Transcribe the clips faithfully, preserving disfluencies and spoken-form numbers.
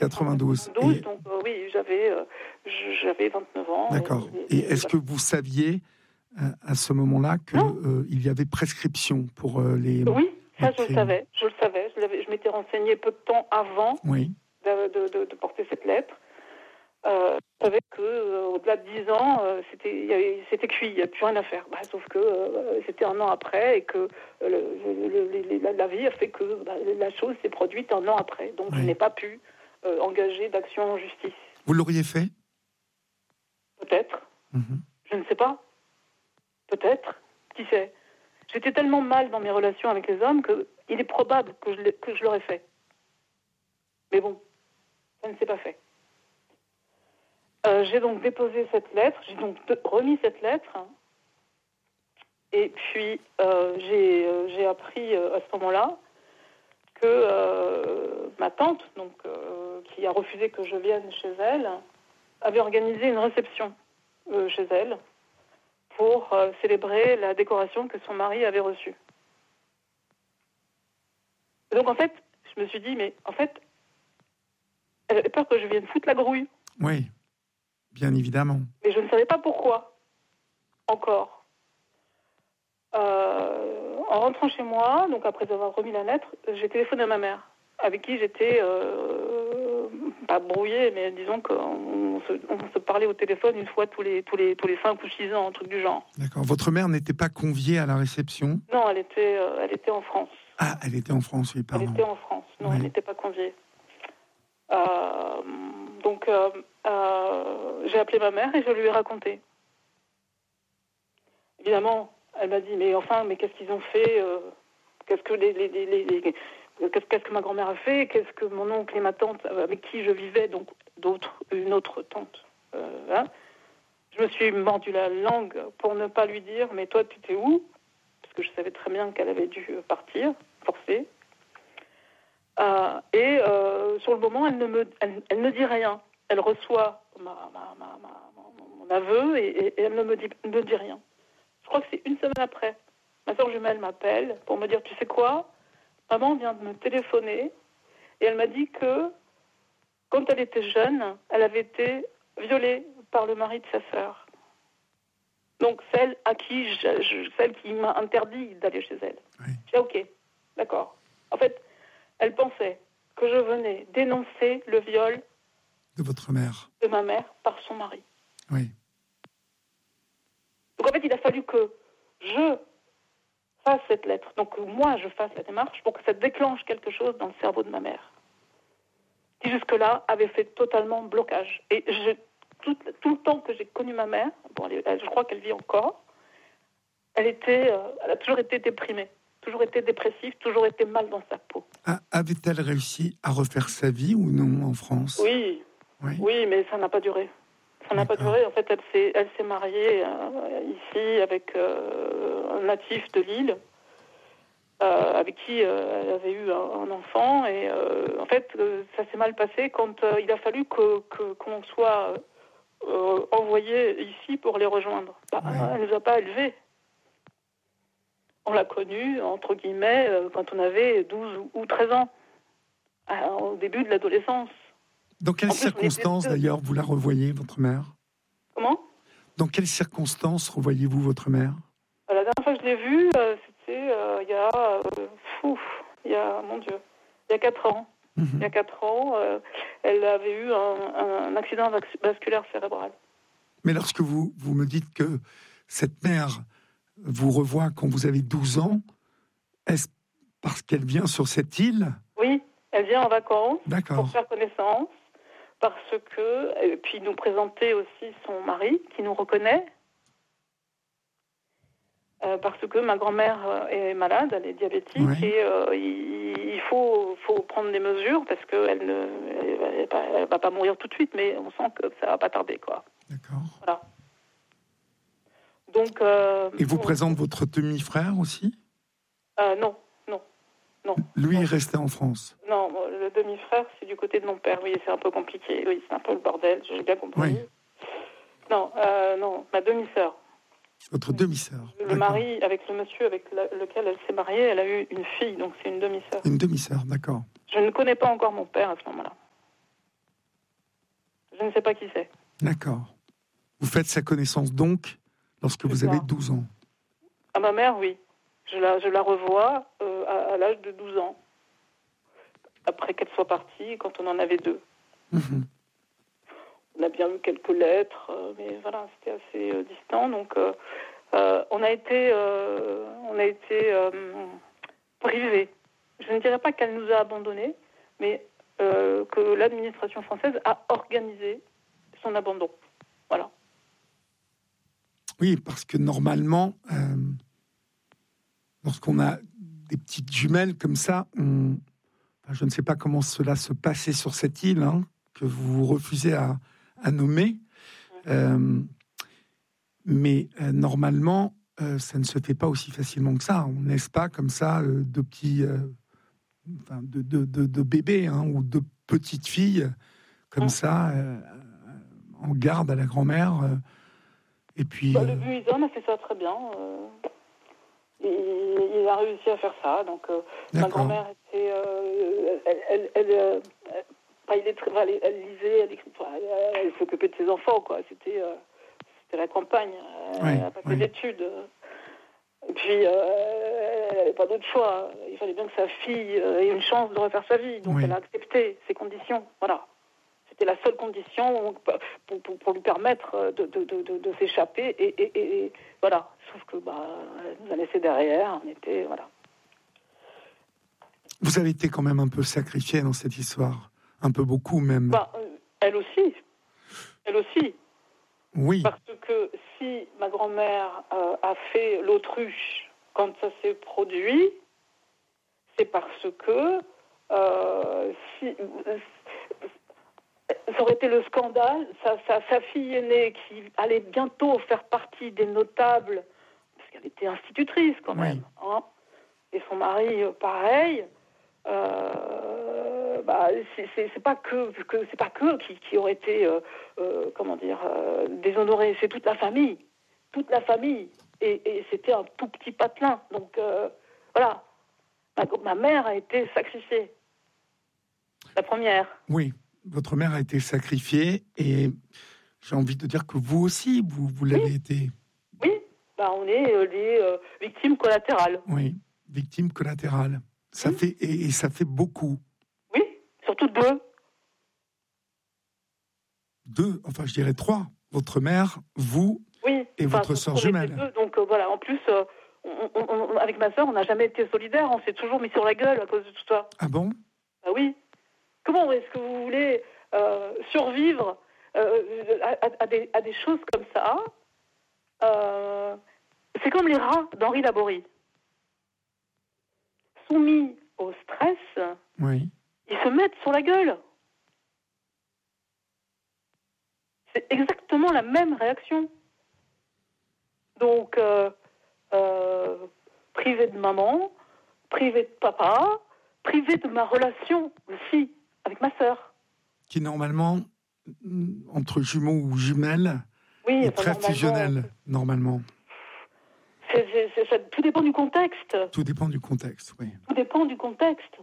quatre-vingt-douze. quatre-vingt-douze, Et... donc euh, oui, j'avais, euh, j'avais vingt-neuf ans. D'accord. Et, Et, et, et est-ce voilà. que vous saviez euh, à ce moment-là qu'il euh, y avait prescription pour euh, les Oui, ça les je le savais, je le savais. Je, l'avais, je m'étais renseignée peu de temps avant oui. de, de, de, de porter cette lettre. Euh, je savais que euh, au-delà de dix ans, euh, c'était, y avait, c'était cuit, il n'y a plus rien à faire. Bah, sauf que euh, c'était un an après et que euh, le, le, le, la, la vie a fait que bah, la chose s'est produite un an après. Donc oui. Je n'ai pas pu euh, engager d'action en justice. Vous l'auriez fait ? Peut-être. Mm-hmm. Je ne sais pas. Peut-être. Qui sait ? J'étais tellement mal dans mes relations avec les hommes qu'il est probable que je, que je l'aurais fait. Mais bon, ça ne s'est pas fait. Euh, j'ai donc déposé cette lettre, j'ai donc de, remis cette lettre, hein, et puis euh, j'ai, euh, j'ai appris euh, à ce moment-là que euh, ma tante, donc, euh, qui a refusé que je vienne chez elle, avait organisé une réception euh, chez elle pour euh, célébrer la décoration que son mari avait reçue. Et donc en fait, je me suis dit, mais en fait, elle avait peur que je vienne foutre la grouille. Oui. Bien évidemment. Mais je ne savais pas pourquoi, encore. Euh, en rentrant chez moi, donc après avoir remis la lettre, j'ai téléphoné à ma mère, avec qui j'étais, euh, pas brouillée, mais disons qu'on se, on se parlait au téléphone une fois tous les, tous les, tous les cinq ou six ans, un truc du genre. D'accord. Votre mère n'était pas conviée à la réception ? Non, elle était, euh, elle était en France. Ah, elle était en France, oui, pardon. Elle était en France, non, oui. Elle n'était pas conviée. Euh, donc, euh, euh, j'ai appelé ma mère et je lui ai raconté. Évidemment, elle m'a dit, mais enfin, mais qu'est-ce qu'ils ont fait euh, Qu'est-ce que les, les, les, les, les qu'est-ce, qu'est-ce que ma grand-mère a fait Qu'est-ce que mon oncle et ma tante, avec qui je vivais, donc d'autres, une autre tante, euh, hein, je me suis mordu la langue pour ne pas lui dire, mais toi, tu étais où ? Parce que je savais très bien qu'elle avait dû partir, forcée. Euh, et euh, sur le moment, elle ne me, elle, elle ne dit rien. Elle reçoit ma, ma, ma, ma, mon aveu et, et, et elle ne me dit, ne me dit rien. Je crois que c'est une semaine après. Ma soeur jumelle m'appelle pour me dire, tu sais quoi ? Maman vient de me téléphoner et elle m'a dit que quand elle était jeune, elle avait été violée par le mari de sa sœur. Donc celle à qui, je, je, celle qui m'a interdit d'aller chez elle. Oui. J'ai dit, ok, d'accord. En fait, elle pensait que je venais dénoncer le viol de votre mère, de ma mère par son mari. Oui. Donc en fait, il a fallu que je fasse cette lettre, donc que moi je fasse la démarche pour que ça déclenche quelque chose dans le cerveau de ma mère, qui jusque-là avait fait totalement blocage. Et je, tout, tout le temps que j'ai connu ma mère, bon, elle, elle, je crois qu'elle vit encore, elle était, euh, elle a toujours été déprimée. Toujours été dépressive, toujours été mal dans sa peau. Ah, avait-elle réussi à refaire sa vie ou non en France ? Oui, oui, oui, mais ça n'a pas duré. Ça n'a D'accord. pas duré. En fait, elle s'est, elle s'est mariée euh, ici avec euh, un natif de l'île, euh, avec qui euh, elle avait eu un, un enfant. Et euh, en fait, euh, ça s'est mal passé quand euh, il a fallu que, que, qu'on soit euh, envoyé ici pour les rejoindre. Bah, oui. Elle ne nous a pas élevés. On l'a connue, entre guillemets, quand on avait douze ou treize ans, au début de l'adolescence. Dans quelles circonstances, d'ailleurs, vous la revoyez, votre mère ? Comment ? Dans quelles circonstances revoyez-vous votre mère ? La dernière fois que je l'ai vue, c'était euh, il y a... Euh, fou, il y a, mon Dieu, il y a quatre ans. Mm-hmm. Il y a quatre ans, euh, elle avait eu un, un accident vasculaire cérébral. Mais lorsque vous, vous me dites que cette mère vous revoit quand vous avez douze ans, est-ce parce qu'elle vient sur cette île ? Oui, elle vient en vacances. D'accord. Pour faire connaissance, parce que, et puis nous présenter aussi son mari qui nous reconnaît, euh, parce que ma grand-mère est malade, elle est diabétique, oui. Et euh, il, il faut, faut prendre des mesures parce qu'elle ne elle va pas mourir tout de suite, mais on sent que ça va pas tarder, quoi. D'accord. Voilà. Donc, euh, et vous on, présente votre demi-frère aussi ? euh, Non, non, non. Lui non. est resté en France ? Non, le demi-frère, c'est du côté de mon père. Oui, c'est un peu compliqué. Oui, c'est un peu le bordel, j'ai bien compris. Oui. Non, euh, non, ma demi-sœur. Votre demi-sœur. Le d'accord. mari, avec le monsieur avec la, lequel elle s'est mariée, elle a eu une fille, donc c'est une demi-sœur. Une demi-sœur, d'accord. Je ne connais pas encore mon père à ce moment-là. Je ne sais pas qui c'est. D'accord. Vous faites sa connaissance donc lorsque vous avez douze ans. À ma mère, oui. Je la, je la revois euh, à, à l'âge de douze ans. Après qu'elle soit partie, quand on en avait deux. Mmh. On a bien eu quelques lettres, euh, mais voilà, c'était assez euh, distant. Donc, euh, euh, on a été, euh, on a été euh, privés. Je ne dirais pas qu'elle nous a abandonnés, mais euh, que l'administration française a organisé son abandon. Voilà. Oui, parce que normalement, euh, lorsqu'on a des petites jumelles comme ça, on... enfin, je ne sais pas comment cela se passait sur cette île, hein, que vous refusez à, à nommer, euh, mais euh, normalement, euh, ça ne se fait pas aussi facilement que ça. On n'est pas comme ça euh, de petits, euh, enfin, de, de, de, de bébés hein, ou de petites filles comme ça euh, en garde à la grand-mère. Euh, et puis, bah, euh... le Buisson a fait ça très bien. Euh... Il, il a réussi à faire ça. Donc, euh, ma grand-mère était, euh, elle, elle, elle, euh, elle, elle, elle lisait, elle, elle, elle s'occupait de ses enfants, quoi. C'était, euh, c'était la campagne. Elle ouais, n'a pas fait ouais. d'études. Et puis, euh, elle n'avait pas d'autre choix. Il fallait bien que sa fille ait une chance de refaire sa vie. Donc, oui. elle a accepté ces conditions. Voilà. C'était la seule condition pour, pour, pour lui permettre de, de, de, de, de s'échapper. Et, et, et voilà. Sauf que, bah, elle nous a laissé derrière. On était, voilà. Vous avez été quand même un peu sacrifiée dans cette histoire. Un peu beaucoup, même. Bah, elle aussi. Elle aussi. Oui. Parce que si ma grand-mère euh, a fait l'autruche quand ça s'est produit, c'est parce que euh, si, ça aurait été le scandale. Sa, sa, sa fille aînée qui allait bientôt faire partie des notables, parce qu'elle était institutrice quand même, oui. hein, et son mari pareil. Euh, bah, c'est, c'est, c'est pas que, que c'est pas que qui, qui aurait été euh, euh, comment dire euh, déshonoré, c'est toute la famille, toute la famille, et, et c'était un tout petit patelin. Donc euh, voilà, ma, ma mère a été sacrifiée, la première. Oui, votre mère a été sacrifiée, et j'ai envie de dire que vous aussi, vous, vous l'avez oui. été. Oui, bah, on est euh, les euh, victimes collatérales. Oui, victimes collatérales. Ça mmh. fait et, et ça fait beaucoup. Oui, surtout deux. Deux, enfin je dirais trois. Votre mère, vous oui, et enfin, votre sœur jumelle. Deux, donc euh, voilà, en plus, euh, on, on, on, avec ma sœur, on n'a jamais été solidaires. On s'est toujours mis sur la gueule à cause de tout ça. Ah bon? Ah oui. Comment est-ce que vous voulez euh, survivre euh, à, à, des, à des choses comme ça? euh, C'est comme les rats d'Henri Laborie. Soumis au stress, oui. ils se mettent sur la gueule. C'est exactement la même réaction. Donc, euh, euh, privé de maman, privé de papa, privé de ma relation aussi avec ma sœur. Qui normalement, entre jumeaux ou jumelles, oui, est enfin, très fusionnel, normalement. C'est, c'est, c'est, ça, tout dépend du contexte. Tout dépend du contexte, oui. Tout dépend du contexte.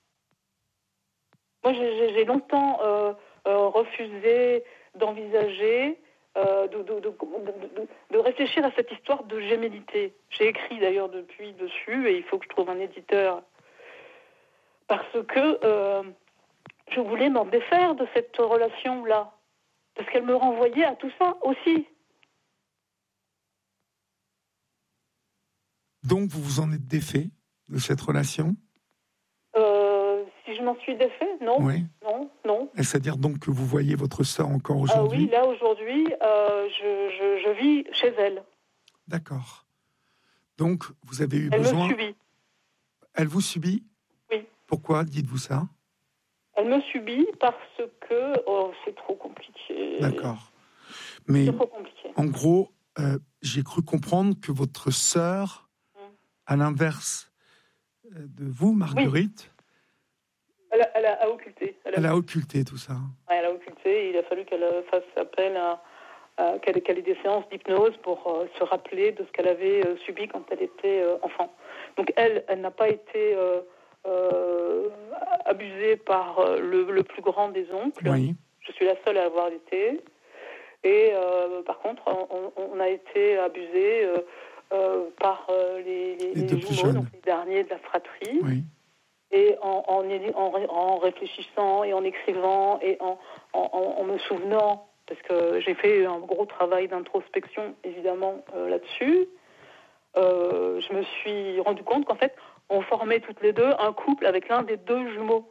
Moi, j'ai, j'ai longtemps euh, euh, refusé d'envisager, euh, de, de, de, de, de réfléchir à cette histoire de gémellité. J'ai écrit d'ailleurs depuis dessus, et il faut que je trouve un éditeur. Parce que euh, je voulais m'en défaire de cette relation-là. Parce qu'elle me renvoyait à tout ça aussi. Donc, vous vous en êtes défait de cette relation ? euh, Si je m'en suis défait, non. Oui. Non, non. Est-ce à dire donc que vous voyez votre sœur encore aujourd'hui ? Ah oui, là, aujourd'hui, euh, je, je, je vis chez elle. D'accord. Donc, vous avez eu elle besoin... Elle me subit. Elle vous subit ? Oui. Pourquoi dites-vous ça ? Elle me subit parce que... Oh, c'est trop compliqué. D'accord. Mais c'est trop compliqué. En gros, euh, j'ai cru comprendre que votre sœur, mmh. à l'inverse de vous, Marguerite... Oui. Elle, a, elle a occulté. Elle a, elle a occulté tout ça. Ouais, elle a occulté. Il a fallu qu'elle fasse appel à... à qu'elle, qu'elle ait des séances d'hypnose pour euh, se rappeler de ce qu'elle avait euh, subi quand elle était euh, enfant. Donc elle, elle n'a pas été euh, euh, abusée par euh, le, le plus grand des oncles. Oui. Je suis suis la seule à avoir été. Et euh, par contre, on, on a été abusés euh, euh, par euh, les, les, les, les jumeaux, donc les derniers de la fratrie. Oui. Et en, en, en, en réfléchissant et en écrivant et en, en, en me souvenant, parce que j'ai fait un gros travail d'introspection, évidemment, euh, là-dessus, euh, je me suis rendu compte qu'en fait, on formait toutes les deux un couple avec l'un des deux jumeaux.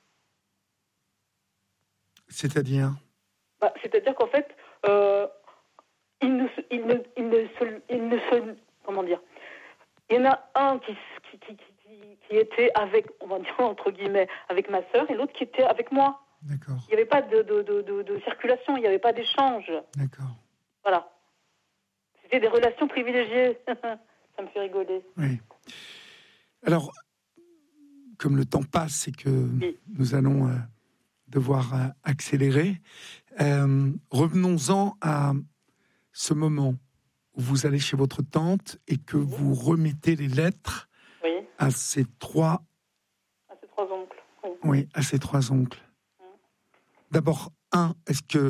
C'est-à-dire bah, C'est-à-dire qu'en fait, euh, il, ne, il, ne, il, ne se, il ne se... Comment dire Il y en a un qui... qui, qui, qui qui était avec, on va dire entre guillemets, avec ma sœur, et l'autre qui était avec moi. D'accord. Il n'y avait pas de, de, de, de, de circulation, il n'y avait pas d'échange. D'accord. Voilà. C'était des relations privilégiées. Ça me fait rigoler. Oui. Alors, comme le temps passe et que oui. nous allons euh, devoir euh, accélérer, euh, revenons-en à ce moment où vous allez chez votre tante et que oui. vous remettez les lettres oui. à ces trois... À ces trois oncles. Oui, oui à ces trois oncles. Mmh. D'abord, un, est-ce que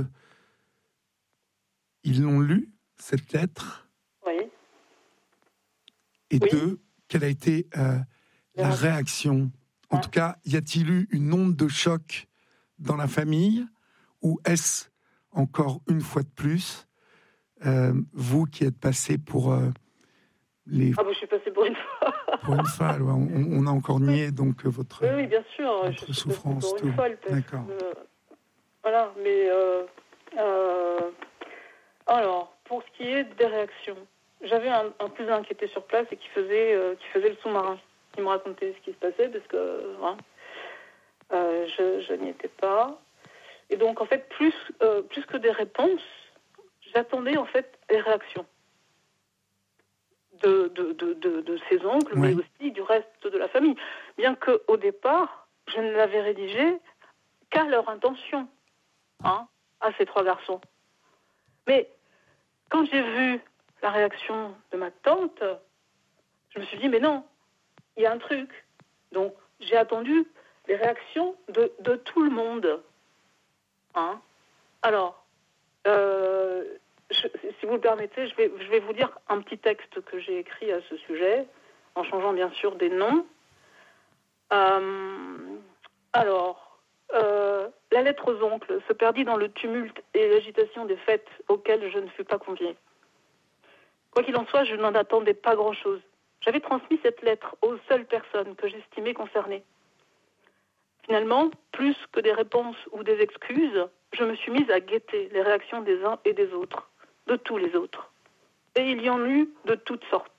ils l'ont lu, cette lettre? Oui. Et oui. deux, quelle a été euh, la oui. réaction? En ouais. tout cas, y a-t-il eu une onde de choc dans la famille? Ou est-ce, encore une fois de plus, euh, vous qui êtes passé pour... Euh, les... Ah, bah, je suis passée pour une fois. Pour une folle, ouais. on, on a encore nié oui. donc votre, oui, oui, bien sûr. votre je suis souffrance. Pour une folle, D'accord. Que, voilà, mais euh, euh, alors pour ce qui est des réactions, j'avais un, un cousin qui était sur place et qui faisait, euh, qui faisait le sous-marin, qui me racontait ce qui se passait parce que hein, euh, je, je n'y étais pas. Et donc en fait, plus euh, plus que des réponses, j'attendais en fait des réactions. De, de, de, de, de ses oncles, oui. mais aussi du reste de la famille. Bien qu'au départ, je ne l'avais rédigé qu'à leur intention, hein, à ces trois garçons. Mais quand j'ai vu la réaction de ma tante, je me suis dit, mais non, il y a un truc. Donc, j'ai attendu les réactions de, de tout le monde. Hein. Alors, euh, Je, si vous le permettez, je vais, je vais vous lire un petit texte que j'ai écrit à ce sujet, en changeant bien sûr des noms. Euh, alors, euh, la lettre aux oncles se perdit dans le tumulte et l'agitation des fêtes auxquelles je ne fus pas conviée. Quoi qu'il en soit, je n'en attendais pas grand-chose. J'avais transmis cette lettre aux seules personnes que j'estimais concernées. Finalement, plus que des réponses ou des excuses, je me suis mise à guetter les réactions des uns et des autres. De tous les autres. Et il y en eut de toutes sortes.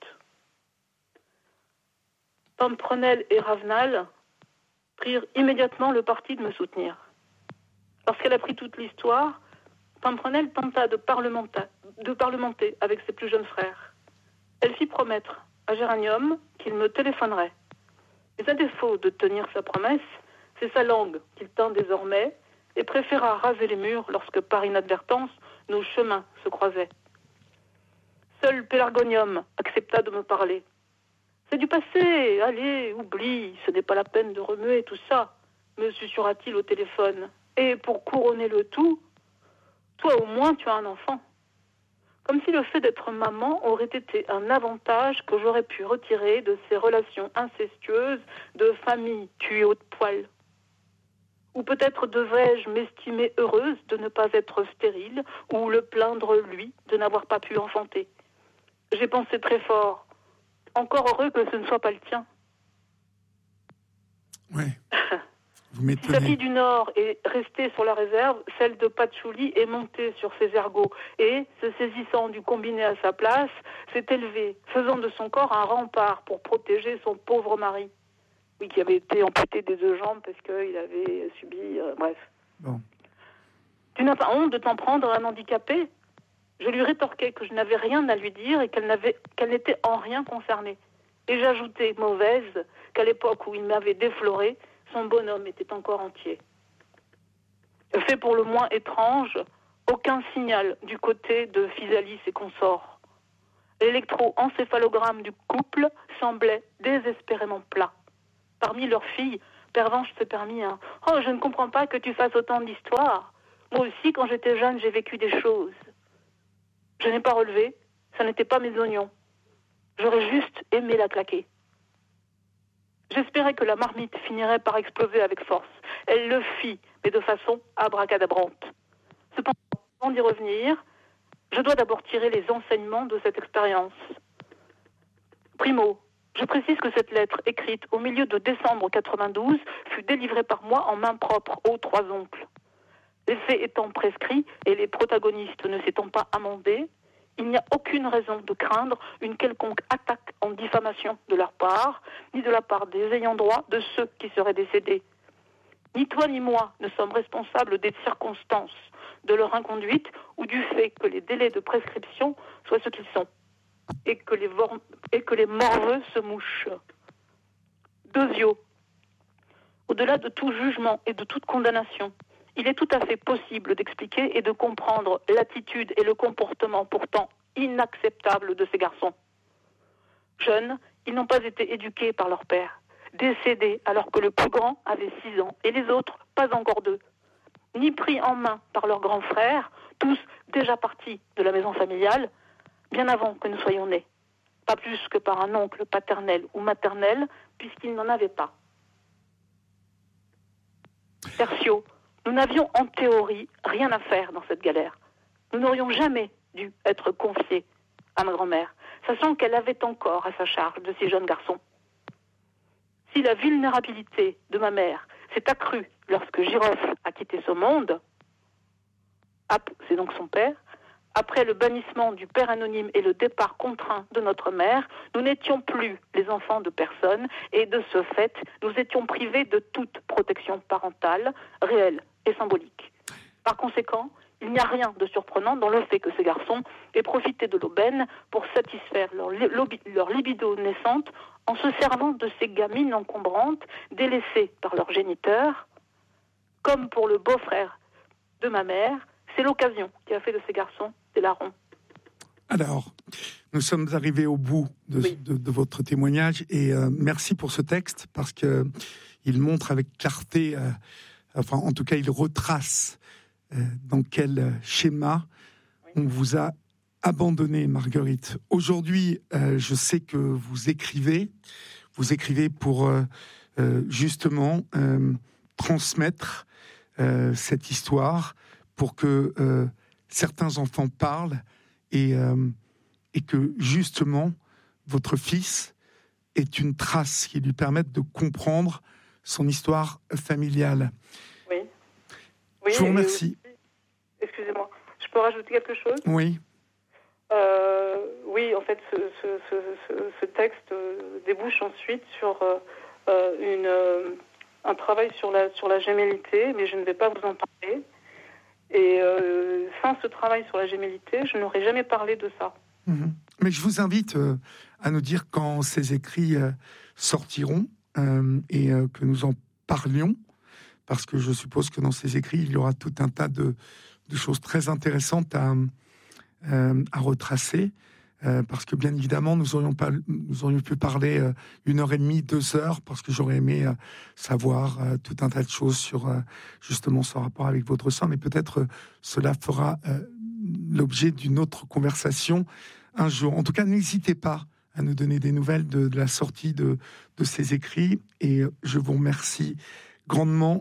Pamprenelle et Ravenal prirent immédiatement le parti de me soutenir. Lorsqu'elle a pris toute l'histoire, Pamprenelle tenta de, parlementa- de parlementer avec ses plus jeunes frères. Elle fit promettre à Géranium qu'il me téléphonerait. Mais à défaut de tenir sa promesse, c'est sa langue qu'il tint désormais et préféra raser les murs lorsque, par inadvertance, nos chemins se croisaient. Seul Pélargonium accepta de me parler. « C'est du passé, allez, oublie, ce n'est pas la peine de remuer tout ça, me susurra-t-il au téléphone. Et pour couronner le tout, toi au moins tu as un enfant. » Comme si le fait d'être maman aurait été un avantage que j'aurais pu retirer de ces relations incestueuses de famille tuée au poil. Ou peut-être devrais-je m'estimer heureuse de ne pas être stérile, ou le plaindre, lui, de n'avoir pas pu enfanter. J'ai pensé très fort. Encore heureux que ce ne soit pas le tien. Oui. Vous m'étonnez. Si sa fille du Nord est restée sur la réserve, celle de Patchouli est montée sur ses ergots et, se saisissant du combiné à sa place, s'est élevée, faisant de son corps un rempart pour protéger son pauvre mari. Oui, qui avait été amputé des deux jambes parce qu'il avait subi... Euh, bref. Bon. Tu n'as pas honte de t'en prendre à un handicapé ? Je lui rétorquai que je n'avais rien à lui dire et qu'elle, n'avait, qu'elle n'était en rien concernée. Et j'ajoutai, mauvaise, qu'à l'époque où il m'avait défloré, son bonhomme était encore entier. Fait pour le moins étrange, aucun signal du côté de Physalis et consorts. L'électroencéphalogramme du couple semblait désespérément plat. Parmi leurs filles, Pervenche se permit un « Oh, je ne comprends pas que tu fasses autant d'histoires. Moi aussi, quand j'étais jeune, j'ai vécu des choses. Je n'ai pas relevé, ça n'était pas mes oignons. J'aurais juste aimé la claquer. J'espérais que la marmite finirait par exploser avec force. Elle le fit, mais de façon abracadabrante. Cependant, avant d'y revenir, je dois d'abord tirer les enseignements de cette expérience. Primo, je précise que cette lettre, écrite au milieu de décembre quatre-vingt-douze, fut délivrée par moi en main propre aux trois oncles. Les faits étant prescrits et les protagonistes ne s'étant pas amendés, il n'y a aucune raison de craindre une quelconque attaque en diffamation de leur part, ni de la part des ayants droit de ceux qui seraient décédés. Ni toi ni moi ne sommes responsables des circonstances de leur inconduite ou du fait que les délais de prescription soient ce qu'ils sont et que les, vor- et que les morveux se mouchent. Deuxio, au-delà de tout jugement et de toute condamnation, il est tout à fait possible d'expliquer et de comprendre l'attitude et le comportement pourtant inacceptables de ces garçons. Jeunes, ils n'ont pas été éduqués par leur père, décédés alors que le plus grand avait six ans et les autres pas encore deux, ni pris en main par leurs grands frères, tous déjà partis de la maison familiale, bien avant que nous soyons nés, pas plus que par un oncle paternel ou maternel, puisqu'ils n'en avaient pas. Tertio, nous n'avions en théorie rien à faire dans cette galère. Nous n'aurions jamais dû être confiés à ma grand-mère, sachant qu'elle avait encore à sa charge de ces jeunes garçons. Si la vulnérabilité de ma mère s'est accrue lorsque Girofle a quitté ce monde, c'est donc son père, après le bannissement du père anonyme et le départ contraint de notre mère, nous n'étions plus les enfants de personne et de ce fait, nous étions privés de toute protection parentale, réelle et symbolique. Par conséquent, il n'y a rien de surprenant dans le fait que ces garçons aient profité de l'aubaine pour satisfaire leur, leur libido naissante en se servant de ces gamines encombrantes délaissées par leurs géniteurs. Comme pour le beau-frère de ma mère, c'est l'occasion qui a fait de ces garçons des larrons. Alors, nous sommes arrivés au bout de, oui. de, de votre témoignage et euh, merci pour ce texte parce que il montre avec clarté, euh, enfin en tout cas il retrace euh, dans quel schéma oui. on vous a abandonné, Marguerite. Aujourd'hui, euh, je sais que vous écrivez, vous écrivez pour euh, euh, justement euh, transmettre euh, cette histoire pour que euh, certains enfants parlent et, euh, et que justement votre fils ait une trace qui lui permette de comprendre son histoire familiale. Oui. oui Je vous remercie. Oui. Excusez-moi, je peux rajouter quelque chose ? Oui. Euh, oui, en fait, ce, ce, ce, ce texte débouche ensuite sur euh, une, euh, un travail sur la, sur la gémellité, mais je ne vais pas vous en parler. Et euh, sans ce travail sur la gémellité, je n'aurais jamais parlé de ça. Mmh. Mais je vous invite euh, à nous dire quand ces écrits euh, sortiront euh, et euh, que nous en parlions, parce que je suppose que dans ces écrits, il y aura tout un tas de, de choses très intéressantes à, euh, à retracer. Euh, parce que bien évidemment, nous aurions, pas, nous aurions pu parler euh, une heure et demie, deux heures, parce que j'aurais aimé euh, savoir euh, tout un tas de choses sur euh, justement ce rapport avec votre sang, mais peut-être euh, cela fera euh, l'objet d'une autre conversation un jour. En tout cas, n'hésitez pas à nous donner des nouvelles de, de la sortie de, de ces écrits, et euh, je vous remercie grandement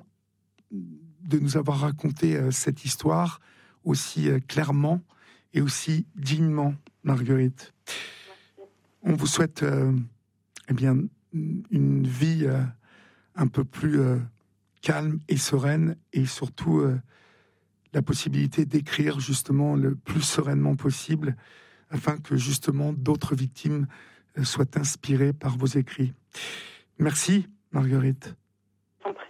de nous avoir raconté euh, cette histoire aussi euh, clairement et aussi dignement. Marguerite, merci. On vous souhaite euh, eh bien, une vie euh, un peu plus euh, calme et sereine et surtout euh, la possibilité d'écrire justement le plus sereinement possible afin que justement d'autres victimes euh, soient inspirées par vos écrits. Merci Marguerite. J'en prie.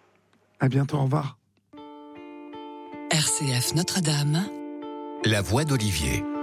À bientôt, au revoir. R C F Notre-Dame. La voix d'Olivier.